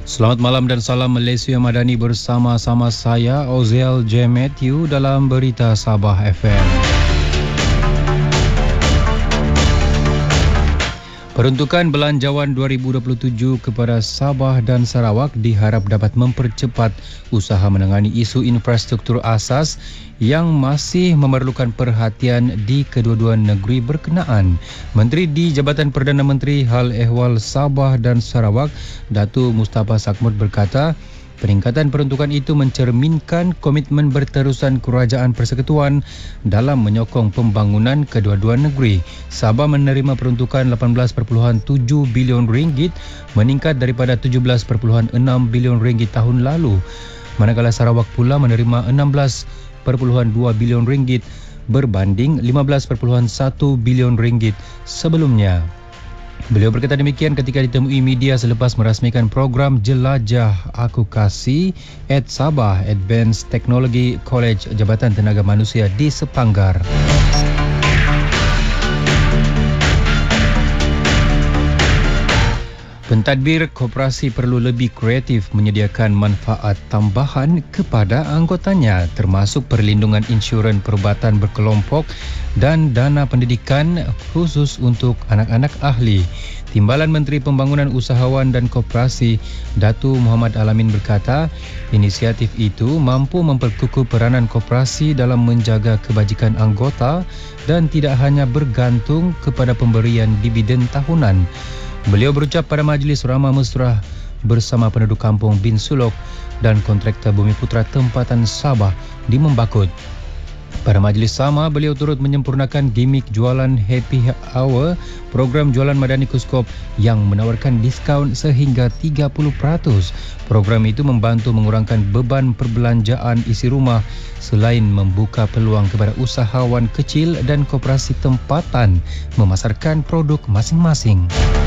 Selamat malam dan salam Malaysia Madani bersama-sama saya Oziel J. Matthew dalam Berita Sabah FM. Peruntukan Belanjawan 2027 kepada Sabah dan Sarawak diharap dapat mempercepat usaha menangani isu infrastruktur asas yang masih memerlukan perhatian di kedua-dua negeri berkenaan. Menteri di Jabatan Perdana Menteri Hal Ehwal Sabah dan Sarawak, Datuk Mustafa Sakmud berkata, peningkatan peruntukan itu mencerminkan komitmen berterusan Kerajaan Persekutuan dalam menyokong pembangunan kedua-dua negeri. Sabah menerima peruntukan 18.7 bilion ringgit, meningkat daripada 17.6 bilion ringgit tahun lalu. Manakala Sarawak pula menerima 16.2 bilion ringgit berbanding 15.1 bilion ringgit sebelumnya. Beliau berkata demikian ketika ditemui media selepas merasmikan program Jelajah Aku Kasih at Sabah Advanced Technology College Jabatan Tenaga Manusia di Sepanggar. Pentadbir koperasi perlu lebih kreatif menyediakan manfaat tambahan kepada anggotanya, termasuk perlindungan insurans perubatan berkelompok dan dana pendidikan khusus untuk anak-anak ahli. Timbalan Menteri Pembangunan Usahawan dan Koperasi Datu Muhammad Alamin berkata, inisiatif itu mampu memperkukuh peranan koperasi dalam menjaga kebajikan anggota dan tidak hanya bergantung kepada pemberian dividen tahunan. Beliau berucap pada Majlis Ramah Mesra bersama penduduk kampung Bin Sulok dan kontraktor Bumi Putra Tempatan Sabah di Membakut. Pada majlis sama, beliau turut menyempurnakan gimik jualan Happy Hour, program jualan Madani Kuskop yang menawarkan diskaun sehingga 30%. Program itu membantu mengurangkan beban perbelanjaan isi rumah selain membuka peluang kepada usahawan kecil dan koperasi tempatan memasarkan produk masing-masing.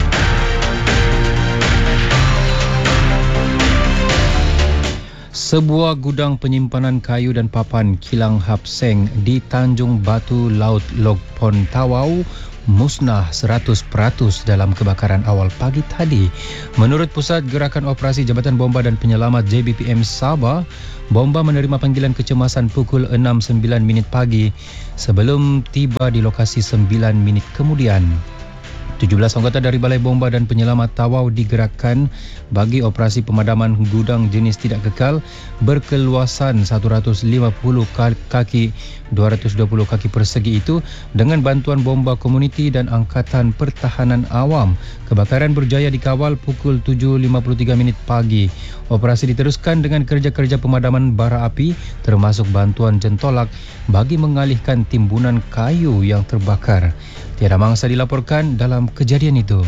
Sebuah gudang penyimpanan kayu dan papan kilang Hapseng di Tanjung Batu Laut Lok Pon Tawau musnah 100% dalam kebakaran awal pagi tadi. Menurut Pusat Gerakan Operasi Jabatan Bomba dan Penyelamat JBPM Sabah, bomba menerima panggilan kecemasan pukul 6.09 pagi sebelum tiba di lokasi 9 minit kemudian. 17 anggota dari Balai Bomba dan Penyelamat Tawau digerakkan bagi operasi pemadaman gudang jenis tidak kekal berkeluasan 150 kaki 220 kaki persegi itu dengan bantuan bomba komuniti dan Angkatan Pertahanan Awam. Kebakaran berjaya dikawal pukul 7.53 pagi. Operasi diteruskan dengan kerja-kerja pemadaman bara api termasuk bantuan jentolak bagi mengalihkan timbunan kayu yang terbakar. Tiada mangsa dilaporkan dalam kejadian itu.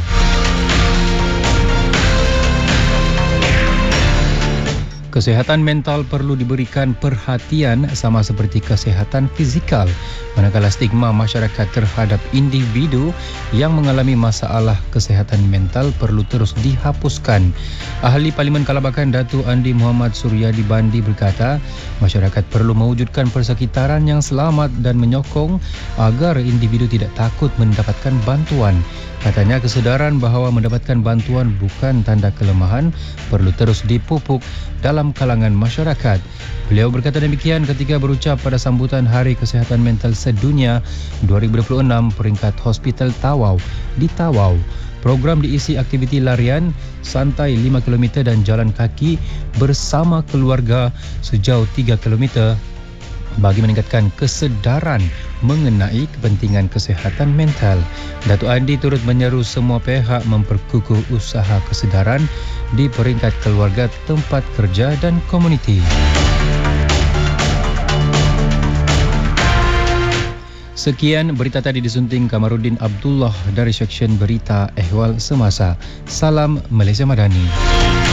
Kesehatan mental perlu diberikan perhatian sama seperti kesehatan fizikal, manakala stigma masyarakat terhadap individu yang mengalami masalah kesehatan mental perlu terus dihapuskan. Ahli Parlimen Kalabakan Datuk Andi Muhammad Suryadi Bandi berkata, masyarakat perlu mewujudkan persekitaran yang selamat dan menyokong agar individu tidak takut mendapatkan bantuan. Katanya kesedaran bahawa mendapatkan bantuan bukan tanda kelemahan perlu terus dipupuk dalam kalangan masyarakat. Beliau berkata demikian ketika berucap pada sambutan Hari Kesihatan Mental Sedunia 2026 peringkat Hospital Tawau di Tawau. Program diisi aktiviti larian, santai 5 km dan jalan kaki bersama keluarga sejauh 3 km bagi meningkatkan kesedaran mengenai kepentingan kesihatan mental. Datuk Andi turut menyeru semua pihak memperkukuh usaha kesedaran di peringkat keluarga, tempat kerja dan komuniti. Sekian berita tadi disunting Kamarudin Abdullah dari Seksyen Berita Ehwal Semasa. Salam Malaysia Madani.